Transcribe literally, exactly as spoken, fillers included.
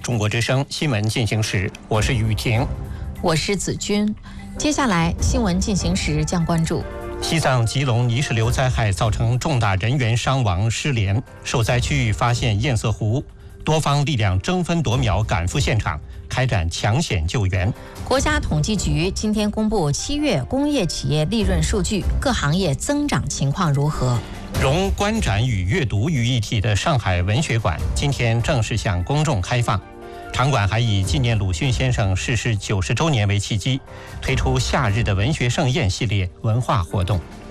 中国之声新闻进行时，我是雨婷， 我是子君。接下来新闻进行时将关注： 西藏吉隆泥石流灾害造成重大人员伤亡失联，受灾区域发现堰塞湖，多方力量争分夺秒赶赴现场，开展抢险救援。 国家统计局今天公布七月工业企业利润数据，各行业增长情况如何？ 融观展与阅读于一体的上海文学馆今天正式向公众开放。场馆还以纪念鲁迅先生逝世九十周年为契机，推出夏日的文学盛宴系列文化活动。